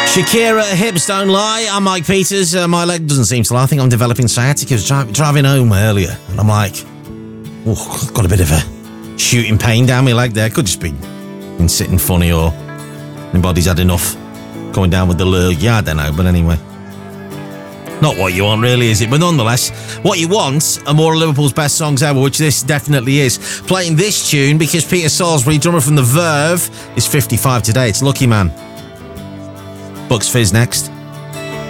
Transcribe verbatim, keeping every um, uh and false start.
Shakira, Hips Don't Lie. I'm Mike Peters. Uh, my leg doesn't seem to lie. I think I'm developing sciatica. I was dri- driving home earlier, and I'm like, oh, I've got a bit of a shooting pain down my leg there. Could just be been sitting funny, or my body's had enough going down with the lurg. Yeah, I don't know, but anyway. Not what you want, really, is it? But nonetheless, what you want are more of Liverpool's best songs ever, which this definitely is. Playing this tune because Peter Salisbury, drummer from The Verve, is fifty-five today. It's Lucky Man. Bucks Fizz next.